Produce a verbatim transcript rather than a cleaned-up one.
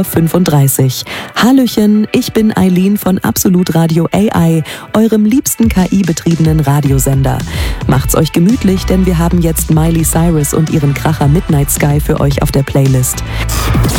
fünfunddreißig. Hallöchen, ich bin Eileen von Absolut Radio A I, eurem liebsten K I-betriebenen Radiosender. Macht's euch gemütlich, denn wir haben jetzt Miley Cyrus und ihren Kracher Midnight Sky für euch auf der Playlist.